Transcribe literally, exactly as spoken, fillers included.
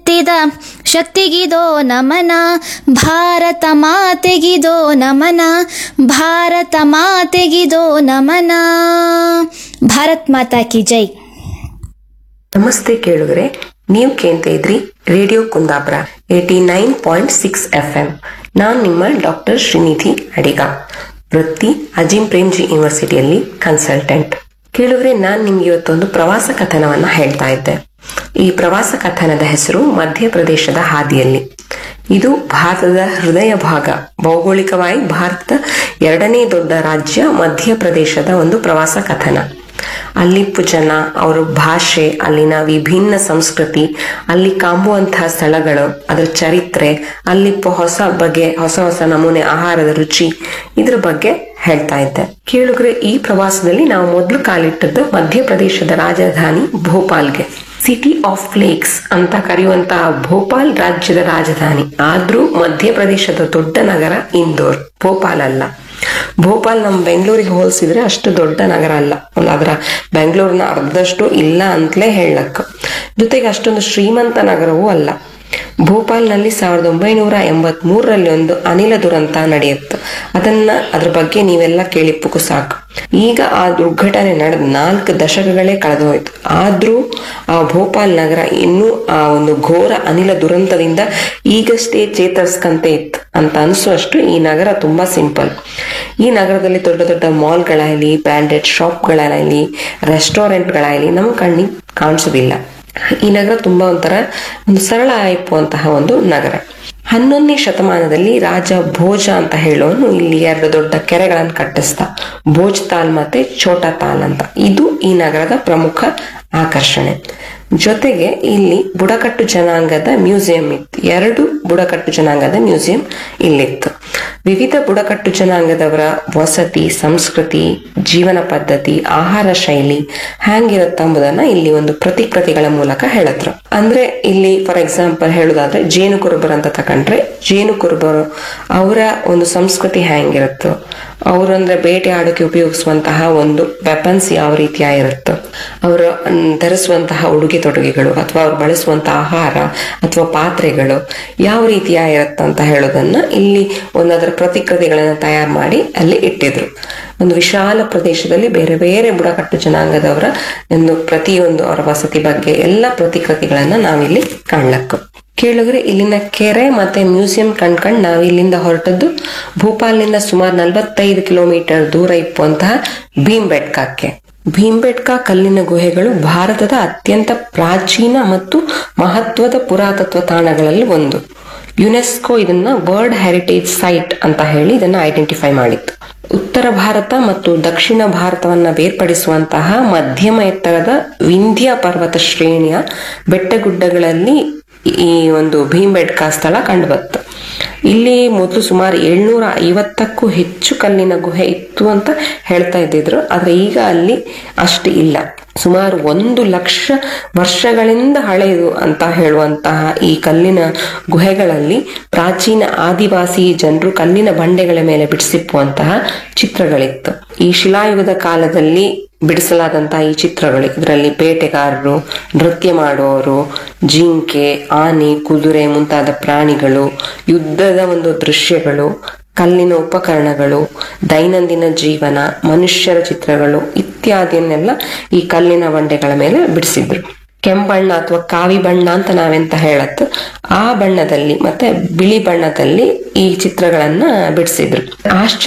ಎತ್ತಿದ ಶಕ್ತಿಗಿದೋ ನಮನ, ಭಾರತ ಮಾತೆಗಿದೋ ನಮನ, ಭಾರತ ಮಾತೆಗಿದೋ ನಮನ. ಭಾರತ್ ಮಾತಾ ಕಿ ಜೈ. ನಮಸ್ತೆ ಕೇಳುಗರೆ, ನೀವು ಕೇಳ್ತಾ ಇದ್ರಿ radio Kundapura eighty nine point six F M. ನಾನ್ ನಿಮ್ಮ ಡಾಕ್ಟರ್ ಶ್ರೀನಿಧಿ ಅಡಿಗ, ವೃತ್ತಿ ಅಜಿಂ ಪ್ರೇಮ್ಜಿ ಯೂನಿವರ್ಸಿಟಿಯಲ್ಲಿ ಕನ್ಸಲ್ಟೆಂಟ್. ಕೇಳುಗರೆ, ನಾನ್ ನಿಮ್ಗೆ ಇವತ್ತೊಂದು ಪ್ರವಾಸ ಕಥನವನ್ನ ಹೇಳ್ತಾ ಇದ್ದೆ. ಈ ಪ್ರವಾಸ ಕಥನದ ಹೆಸರು ಮಧ್ಯಪ್ರದೇಶದ ಹಾದಿಯಲ್ಲಿ. ಇದು ಭಾರತದ ಹೃದಯ ಭಾಗ, ಭೌಗೋಳಿಕವಾಗಿ ಭಾರತದ ಎರಡನೇ ದೊಡ್ಡ ರಾಜ್ಯ ಮಧ್ಯಪ್ರದೇಶದ ಒಂದು ಪ್ರವಾಸ ಕಥನ. ಅಲ್ಲಿಪ್ಪು ಜನ, ಅವರ ಭಾಷೆ, ಅಲ್ಲಿನ ವಿಭಿನ್ನ ಸಂಸ್ಕೃತಿ, ಅಲ್ಲಿ ಕಾಂಬುವಂತಹ ಸ್ಥಳಗಳು, ಅದರ ಚರಿತ್ರೆ, ಅಲ್ಲಿಪ್ಪು ಹೊಸ ಬಗೆ ಹೊಸ ಹೊಸ ನಮೂನೆ ಆಹಾರದ ರುಚಿ, ಇದ್ರ ಬಗ್ಗೆ ಹೇಳ್ತಾ ಇದ್ದೆ. ಕೇಳುಗ್ರೆ, ಈ ಪ್ರವಾಸದಲ್ಲಿ ನಾವು ಮೊದಲು ಕಾಲಿಟ್ಟದ್ದು ಮಧ್ಯಪ್ರದೇಶದ ರಾಜಧಾನಿ ಭೋಪಾಲ್ಗೆ. ಸಿಟಿ ಆಫ್ ಫ್ಲೇಕ್ಸ್ ಅಂತ ಕರೆಯುವಂತಹ ಭೋಪಾಲ್ ರಾಜ್ಯದ ರಾಜಧಾನಿ. ಆದ್ರೂ ಮಧ್ಯಪ್ರದೇಶದ ದೊಡ್ಡ ನಗರ ಇಂದೋರ್, ಭೋಪಾಲ್ ಅಲ್ಲ. ಭೋಪಾಲ್ ನಮ್ ಬೆಂಗಳೂರಿಗೆ ಹೋಲಿಸಿದ್ರೆ ಅಷ್ಟು ದೊಡ್ಡ ನಗರ ಅಲ್ಲ, ಅದರ ಬೆಂಗಳೂರಿನ ಅರ್ಧಷ್ಟು ಇಲ್ಲ ಅಂತಲೇ ಹೇಳಕ್. ಜೊತೆಗೆ ಅಷ್ಟೊಂದು ಶ್ರೀಮಂತ ನಗರವೂ ಅಲ್ಲ. ಭೋಪಾಲ್ನಲ್ಲಿ ಸಾವಿರದ ಒಂಬೈನೂರ ಎಂಬತ್ ಮೂರರಲ್ಲಿ ಒಂದು ಅನಿಲ ದುರಂತ ನಡೆಯುತ್ತೆ. ಅದನ್ನ ಅದ್ರ ಬಗ್ಗೆ ನೀವೆಲ್ಲ ಕೇಳಿಪ್ಪಕ್ಕೂ ಸಾಕು. ಈಗ ಆ ದುರ್ಘಟನೆ ನಡೆದ ನಾಲ್ಕು ದಶಕಗಳೇ ಕಳೆದು ಹೋಯ್ತು. ಆದ್ರೂ ಆ ಭೋಪಾಲ್ ನಗರ ಇನ್ನೂ ಆ ಒಂದು ಘೋರ ಅನಿಲ ದುರಂತದಿಂದ ಈಗಷ್ಟೇ ಚೇತರಿಸ್ಕಂತೆ ಇತ್ತು ಅಂತ ಅನ್ಸುವಷ್ಟು ಈ ನಗರ ತುಂಬಾ ಸಿಂಪಲ್. ಈ ನಗರದಲ್ಲಿ ದೊಡ್ಡ ದೊಡ್ಡ ಮಾಲ್ಗಳಾಗಲಿ, ಬ್ರಾಂಡೆಡ್ ಶಾಪ್ಗಳಾಗಲಿ, ರೆಸ್ಟೋರೆಂಟ್ಗಳಾಗಲಿ ನಮ್ ಕಣ್ಣಿಗೆ ಕಾಣಿಸೋದಿಲ್ಲ. ಈ ನಗರ ತುಂಬಾ ಒಂಥರ ಒಂದು ಸರಳ ಆಯ್ಪುವಂತಹ ಒಂದು ನಗರ. ಹನ್ನೊಂದನೇ ಶತಮಾನದಲ್ಲಿ ರಾಜ ಭೋಜ ಅಂತ ಹೇಳೋನು ಇಲ್ಲಿ ಎರಡು ದೊಡ್ಡ ಕೆರೆಗಳನ್ನು ಕಟ್ಟಿಸ್ತ, ಭೋಜ್ ತಾಲ್ ಮತ್ತೆ ಛೋಟಾ ತಾಲ್ ಅಂತ. ಇದು ಈ ನಗರದ ಪ್ರಮುಖ ಆಕರ್ಷಣೆ. ಜೊತೆಗೆ ಇಲ್ಲಿ ಬುಡಕಟ್ಟು ಜನಾಂಗದ ಮ್ಯೂಸಿಯಂ ಇತ್ತು. ಎರಡು ಬುಡಕಟ್ಟು ಜನಾಂಗದ ಮ್ಯೂಸಿಯಂ ಇಲ್ಲಿತ್ತು. ವಿವಿಧ ಬುಡಕಟ್ಟು ಜನಾಂಗದವರ ವಸತಿ, ಸಂಸ್ಕೃತಿ, ಜೀವನ ಪದ್ಧತಿ, ಆಹಾರ ಶೈಲಿ ಹ್ಯಾಂಗಿರುತ್ತ ಎಂಬುದನ್ನ ಇಲ್ಲಿ ಒಂದು ಪ್ರತಿಕೃತಿಗಳ ಮೂಲಕ ಹೇಳಿದ್ರು. ಅಂದ್ರೆ ಇಲ್ಲಿ ಫಾರ್ ಎಕ್ಸಾಂಪಲ್ ಹೇಳುದಾದ್ರೆ ಜೇನು ಕುರುಬರು ಅಂತ ತಕೊಂಡ್ರೆ, ಜೇನು ಕುರುಬರು ಅವರ ಒಂದು ಸಂಸ್ಕೃತಿ ಹ್ಯಾಂಗಿರುತ್ತೋ, ಅವರು ಅಂದ್ರೆ ಬೇಟೆ ಆಡೋಕೆ ಉಪಯೋಗಿಸುವಂತಹ ಒಂದು ವೆಪನ್ಸ್ ಯಾವ ರೀತಿಯಾಗಿರುತ್ತೋ, ಅವರು ಧರಿಸುವಂತಹ ಉಡುಗೆ ತೊಡುಗೆಗಳು ಅಥವಾ ಅವ್ರು ಬಳಸುವಂತಹ ಆಹಾರ ಅಥವಾ ಪಾತ್ರೆಗಳು ಯಾವ ರೀತಿಯಾಗಿರುತ್ತ ಅಂತ ಹೇಳೋದನ್ನ ಇಲ್ಲಿ ಒಂದದರ ಪ್ರತಿಕೃತಿಗಳನ್ನ ತಯಾರು ಮಾಡಿ ಅಲ್ಲಿ ಇಟ್ಟಿದ್ರು. ಒಂದು ವಿಶಾಲ ಪ್ರದೇಶದಲ್ಲಿ ಬೇರೆ ಬೇರೆ ಬುಡಕಟ್ಟು ಜನಾಂಗದವರ ಒಂದು ಪ್ರತಿಯೊಂದು ಅವರ ವಸತಿ ಬಗ್ಗೆ ಎಲ್ಲ ಪ್ರತಿಕೃತಿಗಳನ್ನ ನಾವಿಲ್ಲಿ ಕಾಣ್ಲಕ್ಕು. ಕೇಳಿದ್ರೆ, ಇಲ್ಲಿನ ಕೆರೆ ಮತ್ತೆ ಮ್ಯೂಸಿಯಂ ಕಂಡ್ಕಂಡ್ ನಾವ್ ಇಲ್ಲಿಂದ ಹೊರಟದ್ದು ಭೋಪಾಲ್ನಿಂದ ಸುಮಾರು ನಲ್ವತ್ತೈದು ಕಿಲೋಮೀಟರ್ ದೂರ ಇಪ್ಪುವಂತಹ ಭೀಮ್ಬೆಟ್ಕಾಕ್ಕೆ. ಭೀಮ್ಬೆಟ್ಕಾ ಕಲ್ಲಿನ ಗುಹೆಗಳು ಭಾರತದ ಅತ್ಯಂತ ಪ್ರಾಚೀನ ಮತ್ತು ಮಹತ್ವದ ಪುರಾತತ್ವ ತಾಣಗಳಲ್ಲಿ ಒಂದು. ಯುನೆಸ್ಕೋ ಇದನ್ನ ವರ್ಲ್ಡ್ ಹೆರಿಟೇಜ್ ಸೈಟ್ ಅಂತ ಹೇಳಿ ಇದನ್ನ ಐಡೆಂಟಿಫೈ ಮಾಡಿತ್ತು. ಉತ್ತರ ಭಾರತ ಮತ್ತು ದಕ್ಷಿಣ ಭಾರತವನ್ನ ಬೇರ್ಪಡಿಸುವಂತಹ ಮಧ್ಯಮ ಎತ್ತರದ ವಿಂಧ್ಯ ಪರ್ವತ ಶ್ರೇಣಿಯ ಬೆಟ್ಟಗುಡ್ಡಗಳಲ್ಲಿ ಈ ಒಂದು ಭೀಮ್ಬೆಟ್ಕಾ ಸ್ಥಳ ಕಂಡುಬತ್ತು. ಇಲ್ಲಿ ಮೊದಲು ಸುಮಾರು ಏಳ್ನೂರ ಐವತ್ತಕ್ಕೂ ಹೆಚ್ಚು ಕಲ್ಲಿನ ಗುಹೆ ಇತ್ತು ಅಂತ ಹೇಳ್ತಾ ಇದ್ದಿದ್ರು. ಆದ್ರೆ ಈಗ ಅಲ್ಲಿ ಅಷ್ಟು ಇಲ್ಲ. ಸುಮಾರು ಒಂದು ಲಕ್ಷ ವರ್ಷಗಳಿಂದ ಹಳೆಯದು ಅಂತ ಹೇಳುವಂತಹ ಈ ಕಲ್ಲಿನ ಗುಹೆಗಳಲ್ಲಿ ಪ್ರಾಚೀನ ಆದಿವಾಸಿ ಜನರು ಕಲ್ಲಿನ ಬಂಡೆಗಳ ಮೇಲೆ ಬಿಡಿಸಿಪ್ಪುವಂತಹ ಚಿತ್ರಗಳಿತ್ತು. ಈ ಶಿಲಾಯುಗದ ಕಾಲದಲ್ಲಿ ಬಿಡಿಸಲಾದಂತಹ ಈ ಚಿತ್ರಗಳು, ಇದರಲ್ಲಿ ಬೇಟೆಗಾರರು, ನೃತ್ಯ ಮಾಡುವವರು, ಜಿಂಕೆ, ಆನೆ, ಕುದುರೆ ಮುಂತಾದ ಪ್ರಾಣಿಗಳು, ಯುದ್ಧದ ಒಂದು ದೃಶ್ಯಗಳು, ಕಲ್ಲಿನ ಉಪಕರಣಗಳು, ದೈನಂದಿನ ಜೀವನ, ಮನುಷ್ಯರ ಚಿತ್ರಗಳು ಇತ್ಯಾದಿಯನ್ನೆಲ್ಲ ಈ ಕಲ್ಲಿನ ಬಂಡೆಗಳ ಮೇಲೆ ಬಿಡಿಸಿದ್ರು. ಕೆಂಬಣ್ಣ ಅಥವಾ ಕಾವಿ ಬಣ್ಣ ಅಂತ ನಾವೆಂತ ಹೇಳತ್ತು, ಆ ಬಣ್ಣದಲ್ಲಿ ಮತ್ತೆ ಬಿಳಿ ಬಣ್ಣದಲ್ಲಿ ಈ ಚಿತ್ರಗಳನ್ನ ಬಿಡಿಸಿದ್ರು. ಆಶ್ಚರ್ಯ